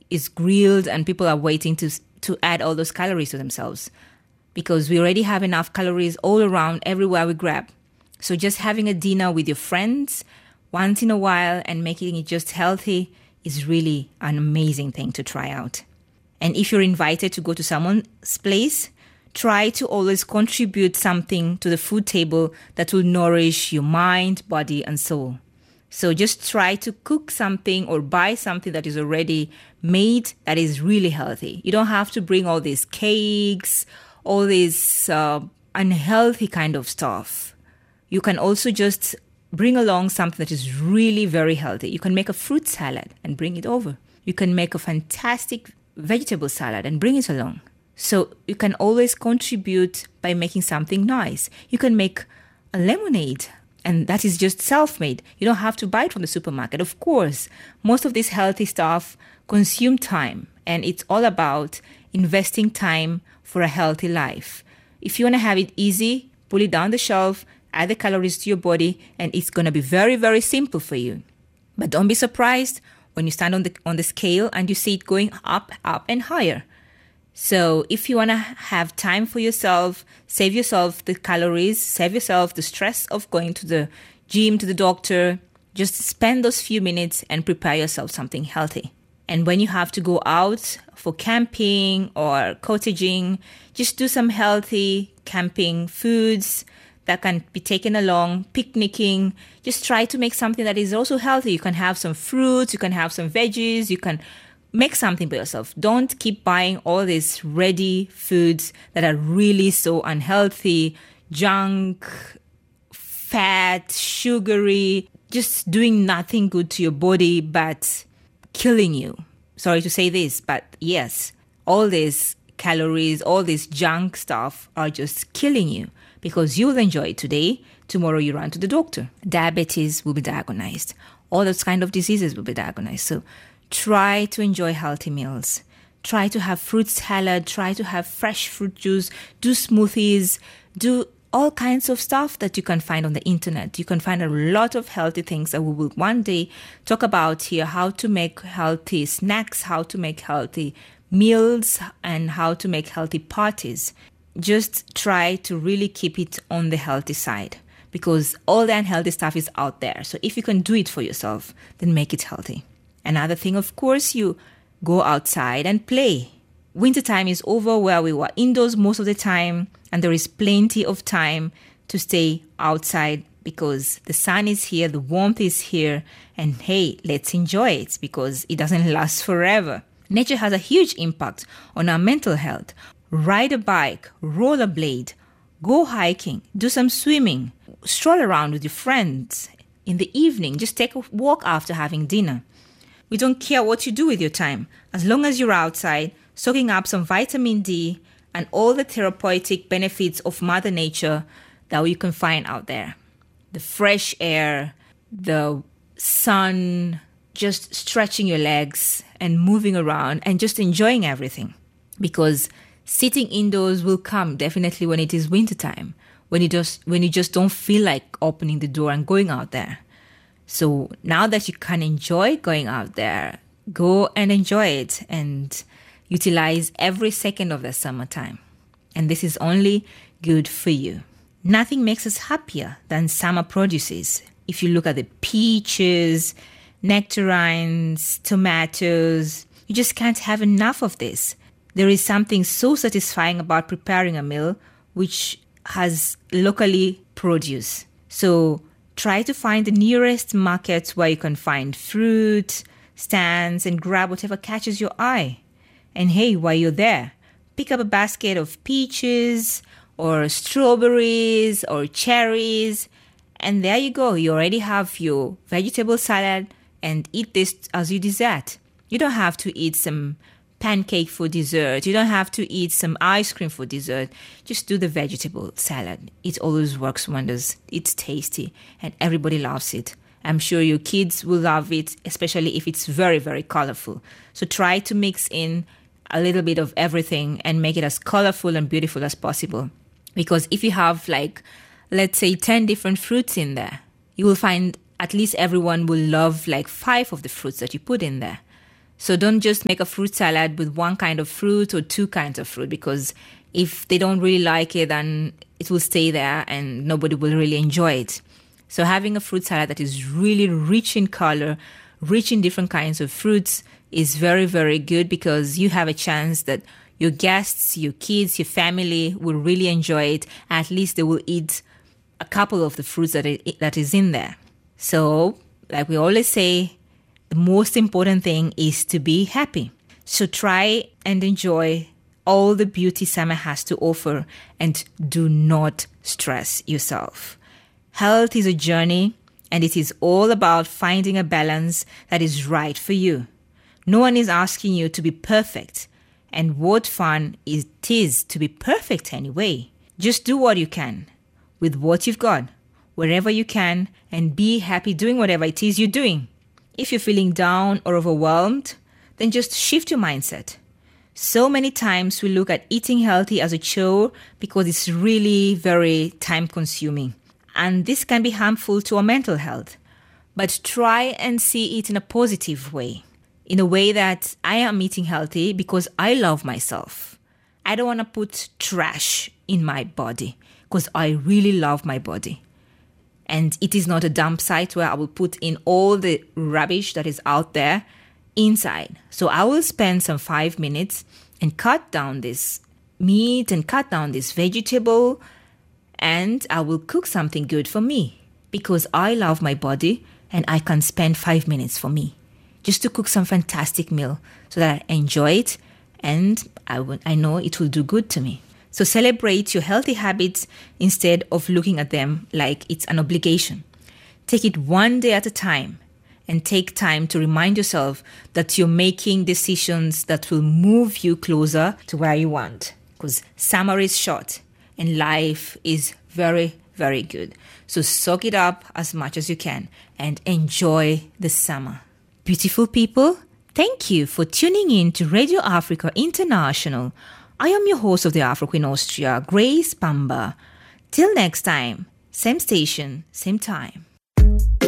is grilled and people are waiting to add all those calories to themselves, because we already have enough calories all around everywhere we grab. So just having a dinner with your friends once in a while and making it just healthy is really an amazing thing to try out. And if you're invited to go to someone's place, try to always contribute something to the food table that will nourish your mind, body, and soul. So just try to cook something or buy something that is already made that is really healthy. You don't have to bring all these cakes, all this unhealthy kind of stuff. You can also just bring along something that is really very healthy. You can make a fruit salad and bring it over. You can make a fantastic vegetable salad and bring it along. So you can always contribute by making something nice. You can make a lemonade, and that is just self-made. You don't have to buy it from the supermarket. Of course, most of this healthy stuff consume time, and it's all about investing time for a healthy life. If you want to have it easy, pull it down the shelf, add the calories to your body, and it's going to be very, very simple for you. But don't be surprised when you stand on the scale and you see it going up, and higher. So if you want to have time for yourself, save yourself the calories, save yourself the stress of going to the gym, to the doctor, just spend those few minutes and prepare yourself something healthy. And when you have to go out for camping or cottaging, just do some healthy camping foods that can be taken along, picnicking. Just try to make something that is also healthy. You can have some fruits, you can have some veggies, you can make something by yourself. Don't keep buying all these ready foods that are really so unhealthy, junk, fat, sugary, just doing nothing good to your body but killing you. Sorry to say this, but yes, all these calories, all this junk stuff are just killing you, because you'll enjoy it today. Tomorrow you run to the doctor. Diabetes will be diagnosed. All those kind of diseases will be diagnosed. So try to enjoy healthy meals. Try to have fruit salad. Try to have fresh fruit juice. Do smoothies. Do all kinds of stuff that you can find on the internet. You can find a lot of healthy things that we will one day talk about here. How to make healthy snacks, how to make healthy meals, and how to make healthy parties. Just try to really keep it on the healthy side, because all the unhealthy stuff is out there. So if you can do it for yourself, then make it healthy. Another thing, of course, you go outside and play. Wintertime is over, where we were indoors most of the time, and there is plenty of time to stay outside because the sun is here, the warmth is here, and hey, let's enjoy it because it doesn't last forever. Nature has a huge impact on our mental health. Ride a bike, rollerblade, go hiking, do some swimming, stroll around with your friends in the evening, just take a walk after having dinner. We don't care what you do with your time, as long as you're outside, soaking up some vitamin D and all the therapeutic benefits of Mother Nature that you can find out there. The fresh air, the sun, just stretching your legs and moving around and just enjoying everything. Because sitting indoors will come definitely when it is wintertime, when you just don't feel like opening the door and going out there. So now that you can enjoy going out there, go and enjoy it and utilize every second of the summertime. And this is only good for you. Nothing makes us happier than summer produces. If you look at the peaches, nectarines, tomatoes, you just can't have enough of this. There is something so satisfying about preparing a meal which has locally produce. So try to find the nearest markets where you can find fruit stands and grab whatever catches your eye. And hey, while you're there, pick up a basket of peaches or strawberries or cherries. And there you go. You already have your vegetable salad, and eat this as your dessert. You don't have to eat some pancake for dessert. You don't have to eat some ice cream for dessert. Just do the vegetable salad. It always works wonders. It's tasty and everybody loves it. I'm sure your kids will love it, especially if it's very, very colorful. So try to mix in a little bit of everything and make it as colorful and beautiful as possible. Because if you have let's say 10 different fruits in there, you will find at least everyone will love 5 of the fruits that you put in there. So don't just make a fruit salad with one kind of fruit or two kinds of fruit, because if they don't really like it, then it will stay there and nobody will really enjoy it. So having a fruit salad that is really rich in color, rich in different kinds of fruits is very, very good, because you have a chance that your guests, your kids, your family will really enjoy it. At least they will eat a couple of the fruits that is in there. So, like we always say, the most important thing is to be happy. So try and enjoy all the beauty summer has to offer, and do not stress yourself. Health is a journey, and it is all about finding a balance that is right for you. No one is asking you to be perfect, and what fun it is to be perfect anyway. Just do what you can with what you've got, wherever you can, and be happy doing whatever it is you're doing. If you're feeling down or overwhelmed, then just shift your mindset. So many times we look at eating healthy as a chore because it's really very time consuming. And this can be harmful to our mental health. But try and see it in a positive way. In a way that I am eating healthy because I love myself. I don't want to put trash in my body because I really love my body. And it is not a dump site where I will put in all the rubbish that is out there inside. So I will spend some 5 minutes and cut down this meat and cut down this vegetable, and I will cook something good for me because I love my body and I can spend 5 minutes for me just to cook some fantastic meal so that I enjoy it and I know it will do good to me. So celebrate your healthy habits instead of looking at them like it's an obligation. Take it one day at a time and take time to remind yourself that you're making decisions that will move you closer to where you want. Because summer is short and life is very, very good. So soak it up as much as you can and enjoy the summer. Beautiful people, thank you for tuning in to Radio Africa International. I am your host of the Afro Queen Austria, Grace Bamba. Till next time, same station, same time.